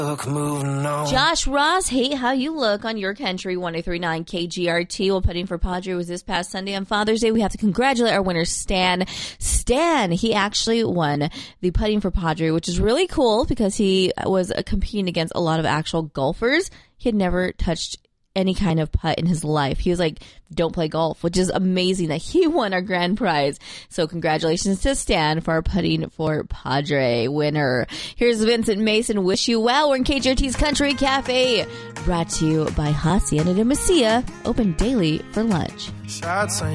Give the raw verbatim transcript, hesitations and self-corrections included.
Look, moving on. Josh Ross, hate how you look on your country, one oh three point nine K G R T. While putting for Padre was this past Sunday on Father's Day. We have to congratulate our winner, Stan. Stan, he actually won the putting for Padre, which is really cool because he was uh, competing against a lot of actual golfers. He had never touched any kind of putt in his life. He was like, don't play golf, which is amazing that he won our grand prize. So congratulations to Stan for our putting for Padre winner. Here's Vincent Mason. Wish you well. We're in K G R T's Country Cafe. Brought to you by Hacienda de Mesilla. Open daily for lunch. Shots